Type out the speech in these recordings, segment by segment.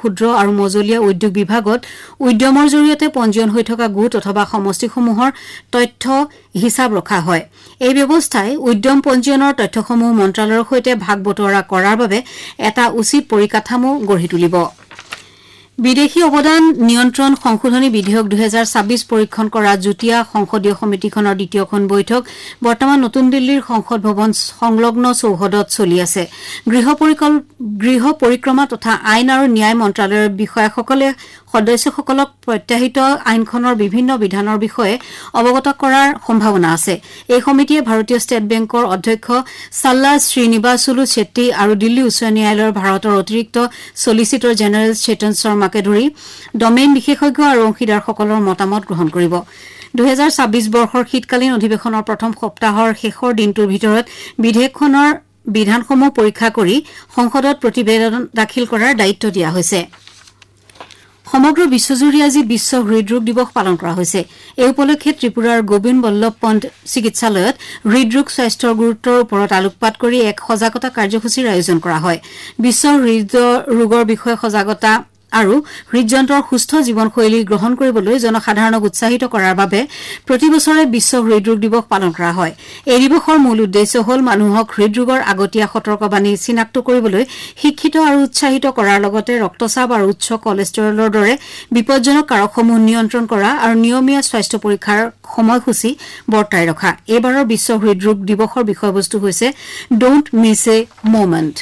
ক্ষুদ্ৰ আৰু মজলীয়া উদ্যোগ বিভাগত উদ্যমৰ জৰিয়তে পঞ্জীয়ন হৈ থকা গোট অথবা সমষ্টিসমূহৰ তথ্য হিচাপ ৰখা হয় এই ব্যৱস্থাই উদ্যম পঞ্জীয়নৰ তথ্যসমূহ মন্ত্ৰালয়ৰ সৈতে ভাগ বতৰা কৰাৰ বাবে এটা উচিত পৰিকাঠামো গঢ়ি তুলিব বিদেশী অৱদান নিয়ন্ত্ৰণ সংশোধনী বিধেয়ক 2026 পৰীক্ষণ কৰা যুটীয়া সংসদীয় সমিতিখনৰ দ্বিতীয়খন বৈঠক বৰ্তমান নতুন দিল্লীৰ সংসদ ভৱন সংলগ্ন চৌহদত চলি আছে গৃহ পৰিক্ৰমা তথা আইন আৰু ন্যায় মন্ত্ৰালয়ৰ বিষয়াসকলে সদস্যসকলক প্ৰত্যাহিত আইনখনৰ বিভিন্ন বিধানৰ বিষয়ে অৱগত কৰাৰ সম্ভাৱনা আছে এই সমিতিয়ে ভাৰতীয় ষ্টেট বেংকৰ অধ্যক্ষ সাল্লা শ্ৰীনিবাসুলু চেট্টি আৰু দিল্লী উচ্চ ন্যায়ালয়ৰ ভাৰতৰ অতিৰিক্ত সলিচিটৰ জেনেৰেল চেতন শৰ্মাকে ধৰি ডমেইন বিশেষজ্ঞ আৰু অংশীদাৰসকলৰ মতামত গ্ৰহণ কৰিব 2026 বৰ্ষৰ শীতকালীন অধিৱেশনৰ প্ৰথম সপ্তাহৰ শেষৰ দিনটোৰ ভিতৰত বিধেয়কখনৰ বিধানসমূহ পৰীক্ষা কৰি সংসদত প্ৰতিবেদন দাখিল কৰাৰ দায়িত্ব দিয়া হৈছে সমগ্ৰ বিশ্বজুৰি আজি বিশ্ব হৃদৰোগ দিৱস পালন কৰা হৈছে এই উপলক্ষে ত্ৰিপুৰাৰ গোবিন্দ বল্লভ পন্ত চিকিৎসালয়ত হৃদৰোগ স্বাস্থ্যৰ গুৰুত্বৰ ওপৰত আলোকপাত কৰি এক সজাগতা কাৰ্যসূচীৰ আয়োজন কৰা হয় বিশ্ব হৃদৰোগৰ বিষয়ে সজাগতা আৰু হৃদযন্ত্ৰৰ সুস্থ জীৱনশৈলী গ্ৰহণ কৰিবলৈ জনসাধাৰণক উৎসাহিত কৰাৰ বাবে প্ৰতি বছৰে বিশ্ব হৃদৰোগ দিৱস পালন কৰা হয় এই দিৱসৰ মূল উদ্দেশ্য হ'ল মানুহক হৃদৰোগৰ আগতীয়া সতৰ্কবাণী চিনাক্ত কৰিবলৈ শিক্ষিত আৰু উৎসাহিত কৰাৰ লগতে ৰক্তচাপ আৰু উচ্চ কলেষ্টৰলৰ দৰে বিপজ্জনক কাৰকসমূহ নিয়ন্ত্ৰণ কৰা আৰু নিয়মীয়া স্বাস্থ্য পৰীক্ষাৰ সময়সূচী বৰ্তাই ৰখা এইবাৰৰ বিশ্ব হৃদৰোগ দিৱসৰ বিষয়বস্তু হৈছে ডোন্ট মিছ এ মোমেন্ট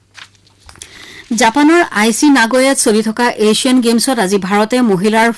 জাপানৰ আইচি নাগোয়াত চলি থকা এছিয়ান গেমছত আজি ভাৰতে মহিলাৰ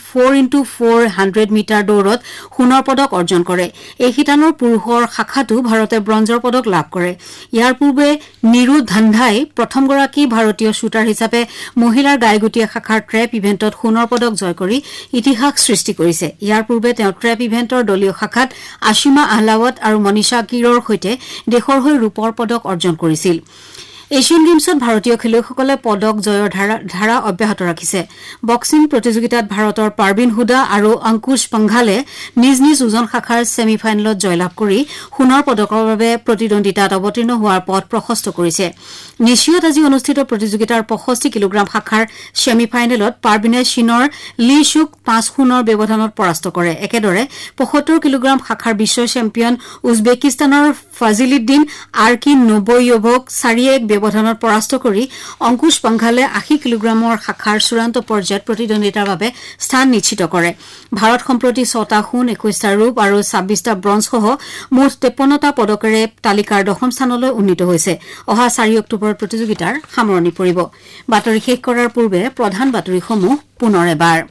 4x400 মিটাৰ দৌৰত সোণৰ পদক অৰ্জন কৰে এই শিতানৰ পুৰুষৰ শাখাতো ভাৰতে ব্ৰঞ্জৰ পদক লাভ কৰে ইয়াৰ পূৰ্বে নিৰু ধান্ধাই প্ৰথমগৰাকী ভাৰতীয় শুটাৰ হিচাপে মহিলাৰ গাইগুটীয়া শাখাৰ ট্ৰেপ ইভেণ্টত সোণৰ পদক জয় কৰি ইতিহাস সৃষ্টি কৰিছে ইয়াৰ পূৰ্বে তেওঁ ট্ৰেপ ইভেণ্টৰ দলীয় শাখাত আশিমা আহলাৱত আৰু মনীষা কিৰৰ সৈতে দেশৰ হৈ ৰূপৰ পদক অৰ্জন কৰিছিল এছিয়ান গেমছত ভাৰতীয় খেলুৱৈসকলে পদক জয়ৰ ধাৰা অব্যাহত ৰাখিছে বক্সিং প্ৰতিযোগিতাত ভাৰতৰ পাৰবিন হুদা আৰু অংকুশ পংঘালে নিজ নিজ ওজন শাখাৰ ছেমি ফাইনেলত জয়লাভ কৰি সোণৰ পদকৰ বাবে প্ৰতিদ্বন্দিতাত অৱতীৰ্ণ হোৱাৰ পথ প্ৰশস্ত কৰিছে নিশ্চিত আজি অনুষ্ঠিত প্ৰতিযোগিতাৰ 65 কিলোগ্ৰাম শাখাৰ ছেমি ফাইনেলত পাৰবিনে চীনৰ লি শুক 5 সোণৰ ব্যৱধানত পৰাস্ত কৰে একেদৰে 75 কিলোগ্ৰাম শাখাৰ বিশ্ব চেম্পিয়ন উজবেকিস্তানৰ ফাজিলুদ্দিন আৰ্কি নোবয়েভক 4-1 ব্যৱধানত পৰাস্ত কৰি অংকুশ পংঘালে 80 কিলোগ্ৰামৰ শাখাৰ চূড়ান্ত পৰ্যায়ত প্ৰতিদ্বন্দিতাৰ বাবে স্থান নিশ্চিত কৰে ভাৰত সম্প্ৰতি 6টা সোণ 21টা ৰূপ আৰু 26টা ব্ৰঞ্জ সহ মুঠ 53টা পদকেৰে তালিকাৰ দশম স্থানলৈ উন্নীত হৈছে অহা 4 অক্টোবৰত প্ৰতিযোগিতাৰ সামৰণি পৰিব বাতৰি শেষ কৰাৰ পূৰ্বে প্ৰধান বাতৰিসমূহ পুনৰ এবাৰ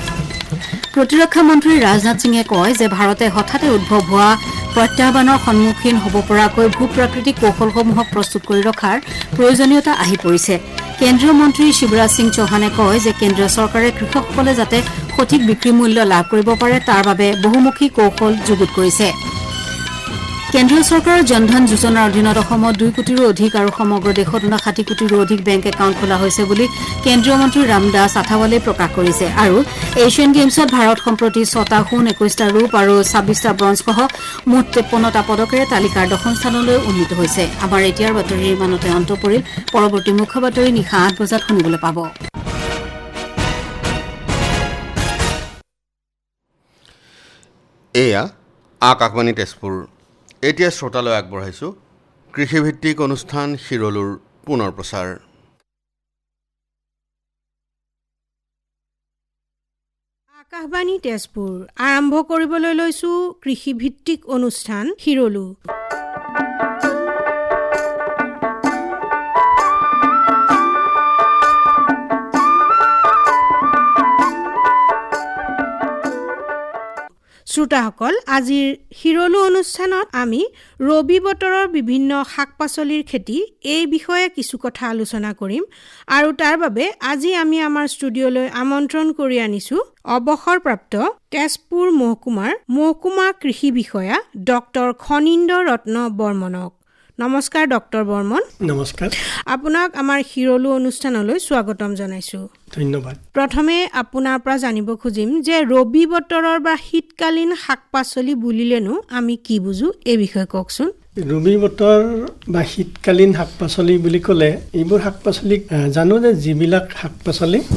প্ৰতিৰক্ষা মন্ত্ৰী ৰাজনাথ সিঙে কয় যে ভাৰতে হঠাতে উদ্ভৱ হোৱা প্ৰত্যাহ্বানৰ সন্মুখীন হ'ব পৰাকৈ ভূ-প্ৰাকৃতিক কৌশলসমূহক প্ৰস্তুত কৰি ৰখাৰ প্ৰয়োজনীয়তা আহি পৰিছে কেন্দ্ৰীয় মন্ত্ৰী শিৱৰাজ সিং চৌহানে কয় যে কেন্দ্ৰীয় চৰকাৰে কৃষকসকলে যাতে সঠিক বিক্ৰী মূল্য লাভ কৰিব পাৰে তাৰ বাবে বহুমুখী কৌশল যুগুত কৰিছে কেন্দ্ৰীয় চৰকাৰৰ জনধন যোজনাৰ অধীনত অসমত 2 কোটিৰো অধিক আৰু সমগ্ৰ দেশত 59 কোটিৰো অধিক বেংক একাউণ্ট খোলা হৈছে বুলি কেন্দ্ৰীয় মন্ত্ৰী ৰামদাস আথাৱালে প্ৰকাশ কৰিছে আৰু এছিয়ান গেমছত ভাৰত সম্প্ৰতি 6টা সোণ 21টা ৰূপ আৰু 26টা ব্ৰঞ্জ সহ মুঠ 53টা পদকেৰে তালিকাৰ দশম স্থানলৈ উন্নীত হৈছে আমাৰ এতিয়াৰ বাতৰিৰ ইমানতে অন্ত পৰিল পৰৱৰ্তী মুখ্য বাতৰি নিশা 8 বজাত শুনিবলৈ পাব এয়া আকাশবাণী তেজপুৰ এতিয়া শ্ৰোতালৈ আগবঢ়াইছোঁ কৃষিভিত্তিক অনুষ্ঠান শিৰলুৰ পুনৰ প্ৰচাৰ আকাশবাণী তেজপুৰ আৰম্ভ কৰিবলৈ লৈছোঁ কৃষিভিত্তিক অনুষ্ঠান শিৰলু শ্ৰোতাসকল আজিৰ শিৰলু অনুষ্ঠানত আমি ৰবি বতৰৰ বিভিন্ন শাক-পাচলিৰ খেতি এই বিষয়ে কিছু কথা আলোচনা কৰিম আৰু তাৰ বাবে আজি আমি আমাৰ ষ্টুডিঅ'লৈ আমন্ত্ৰণ কৰি আনিছোঁ অৱসৰপ্ৰাপ্ত তেজপুৰ মহকুমা কৃষি বিষয়া ডক্টৰ খনিন্দ্ৰ ৰত্ন বৰ্মনক নমস্কাৰ ডক্টৰ বৰ্মন নমস্কাৰ আপোনাক আমাৰ শিৰলু অনুষ্ঠানলৈ স্বাগতম জনাইছোঁ ধন্যবাদ প্ৰথমে আপোনাৰ পৰা জানিব খুজিম যে ৰবি বতৰৰ বা শীতকালীন শাক-পাচলি বুলিলেনো আমি কি বুজো এই বিষয়ে কওকচোন ৰবি বতৰ বা শীতকালীন শাক-পাচলি বুলি ক'লে এইবোৰ শাক-পাচলি জানো যে যিবিলাক শাক-পাচলি